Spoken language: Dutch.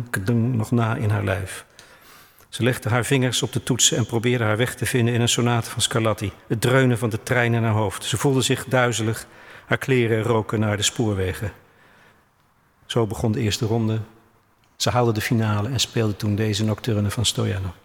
kedung nog na in haar lijf. Ze legde haar vingers op de toetsen en probeerde haar weg te vinden in een sonate van Scarlatti. Het dreunen van de trein in haar hoofd. Ze voelde zich duizelig. Haar kleren roken naar de spoorwegen. Zo begon de eerste ronde. Ze haalde de finale en speelde toen deze nocturne van Stoyanov.